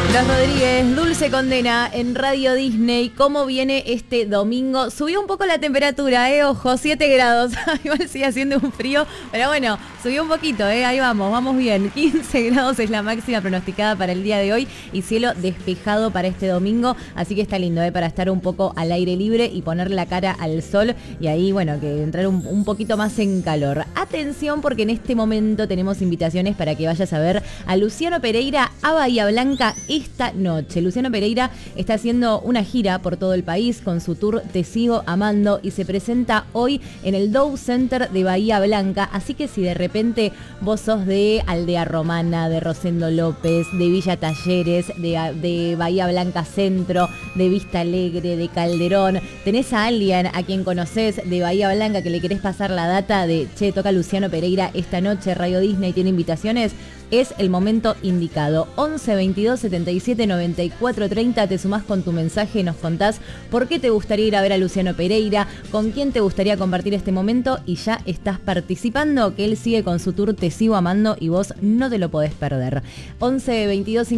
Los Rodríguez, Dulce Condena en Radio Disney. ¿Cómo viene este domingo? Subió un poco la temperatura, ojo, 7 grados. Igual sigue haciendo un frío, pero bueno, subió un poquito, ahí vamos bien. 15 grados es la máxima pronosticada para el día de hoy y cielo despejado para este domingo. Así que está lindo, para estar un poco al aire libre y poner la cara al sol. Y ahí, bueno, que entrar un poquito más en calor. Atención, porque en este momento tenemos invitaciones para que vayas a ver a Luciano Pereira a Bahía Blanca esta noche. Luciano Pereira está haciendo una gira por todo el país con su tour Te Sigo Amando y se presenta hoy en el Dow Center de Bahía Blanca. Así que si de repente vos sos de Aldea Romana, de Rosendo López, de Villa Talleres, de Bahía Blanca Centro, de Vista Alegre, de Calderón, tenés a alguien a quien conocés de Bahía Blanca que le querés pasar la data de che, toca Luciano Pereira esta noche, Radio Disney tiene invitaciones, es el momento indicado. 11 22 77 94 30, te sumás con tu mensaje y nos contás por qué te gustaría ir a ver a Luciano Pereira, con quién te gustaría compartir este momento y ya estás participando, que él sigue con su tour Te Sigo Amando y vos no te lo podés perder. 11 22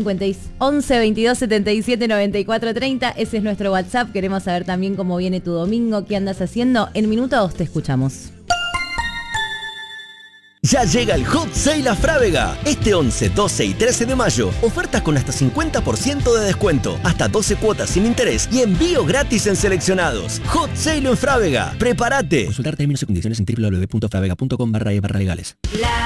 77 94 30, ese es nuestro WhatsApp. Queremos saber también cómo viene tu domingo, qué andas haciendo. En minutos te escuchamos. Ya llega el Hot Sale a Frávega. Este 11, 12 y 13 de mayo. Ofertas con hasta 50% de descuento. Hasta 12 cuotas sin interés y envío gratis en seleccionados. Hot Sale en Frávega. ¡Prepárate! Consultar términos y condiciones en www.fravega.com/legales.